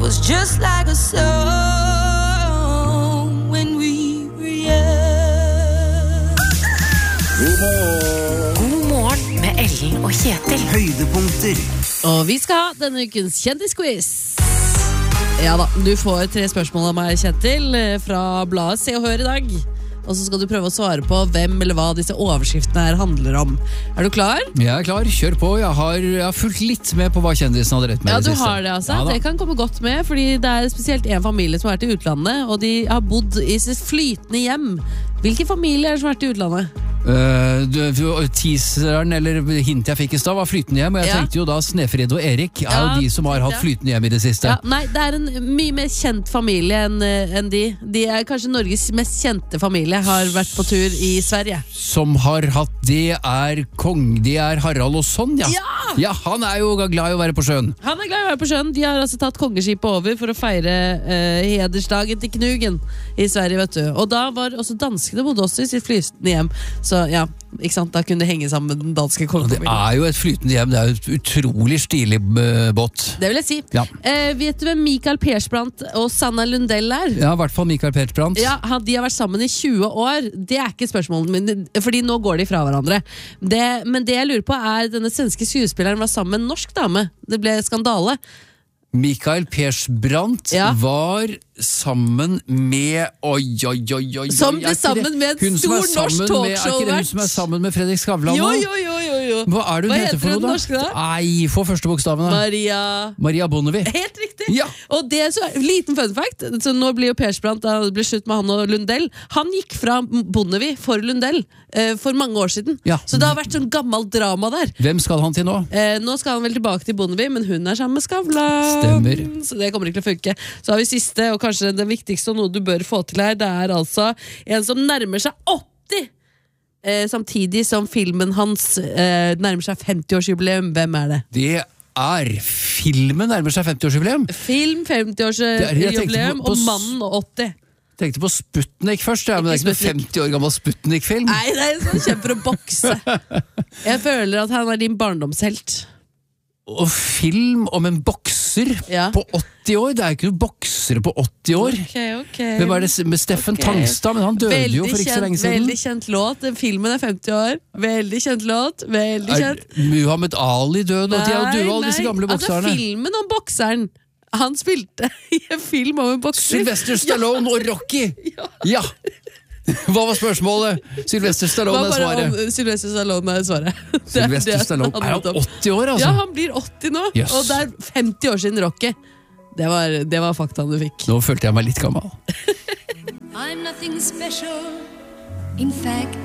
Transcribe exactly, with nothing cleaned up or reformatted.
was just like a song when we were young. God morgen. God morgen med Ellen og Kjetil. Høydepunkter. Og vi skal ha denne ukens kjendisquiz. Ja da, du får tre spørsmål av meg, Kjetil, fra bladet Se og Hør i dag. Og så skal du prøve å svare på hvem eller hva disse overskriftene her handler om. Er du klar? Jeg er klar, kjør på. Jeg har, jeg har fulgt litt med på hva kjendisen hadde rett med. Ja, det du siste. har det altså. Ja, da. det kan komme godt med, fordi det er spesielt en familie som har vært i utlandet, og de har bodd i sitt flytende hjem. Hvilken familie er det som har vært i utlandet? Uh, du- teaseren eller hint jeg fikk i stad var flytende hjem, og jeg Ja. tenkte jo da Snefrid og Erik er Ja, jo de som har hatt ja. flytende hjem i det siste. Ja, nei, det er en mye mer kjent familie enn enn de. De er kanskje Norges mest kjente familie, har vært på tur i Sverige. Som har hatt, det er kong, det er Harald og Sonja. Ja! Ja, han er jo glad i å være på sjøen. Han er glad i å være på sjøen. De har altså tatt kongeskipet over for å feire eh, hedersdagen til Knugen i Sverige, vet du. Og da var også danskene bodde også i sitt flytende hjem. Så ja, ikke sant, da kunne det henge sammen med den danske Det kongefamilien. er jo et flytende hjem, det er jo et utrolig stilig uh, båt. Det vil jeg si. Ja. Eh, vet du hvem Mikael Persbrandt og Sanna Lundell er? Ja, i hvert fall Mikael Persbrandt. Ja, han- De har vært sammen i tjue år. Det er ikke spørsmålet, men, fordi nå går de fra hverandre. Det, men det jeg lurer på er, denne svenske skuespilleren var sammen med en norsk dame. Det ble skandale. Mikael Persbrandt Ja. var sammen med Oi, oi, oi, oi Som oi, ble er ikke sammen det- med en hun som er stor norsk sammen med- Er ikke det talkshow-vert? hun som er sammen med Fredrik Skavlan Jo, nå? jo, jo, jo, jo. Hva er det hun Hva heter for heter noe den da? norske da? Nei, få første bokstavene. Maria Maria Bonnevie. Helt riktig! Ja. Og det er så liten fun fact. Så nå blir jo Persbrandt, da det ble slutt med han og Lundell. Han gikk fra Bonnevie for Lundell eh, for mange år siden. Ja. Så det har vært sånn gammelt drama der. Hvem skal han til nå? Eh, nå skal han vel tilbake til Bonnevie, men hun er sammen med Skavlan. Stemmer. Så det kommer ikke til å funke. Så har vi siste, og kanskje det viktigste, og noe du bør få til her. Det er altså en som nærmer seg åtti! Eh, samtidig som filmen hans eh, nærmer seg femti-årsjubileum. Hvem er det? Det er filmen nærmer seg femti-årsjubileum. Film Det er- jeg tenkte femti-årsjubileum, på- på og s- mannen åtti. Tenkte på Sputnik først, ja, men det er ikke noe Sputnik. femti år gammel Sputnik-film. Nei, det er sånn kjemper å bokse. Jeg føler at han er din barndomshelt. Og film om en bokser Ja. på åtti år. Det er ikke noen boksere på åtti år. Ok, ok. Hvem er det med Steffen Ok. Tangstad? Men han døde Veldig jo for ikke så kjent- lenge siden. Veldig kjent låt. Den filmen er femti år. Veldig kjent låt. Veldig kjent. Er Muhammad Ali død? Og de er jo døde, alle disse gamle bokserne. Altså filmen om bokseren. Han spilte i en film om en bokser. Sylvester Stallone og Rocky! Ja! Hva var spørsmålet? Sylvester Hva Stallone er bare svaret. om Sylvester Stallone er svaret. Det er Sylvester det Stallone han er handlet han om. åtti år, altså? Ja, han blir åtti nå. Yes. Og det er femti år siden Rocky. Det var, det var faktaen du fikk. Nå følte jeg meg litt gammel. I'm nothing special. In fact,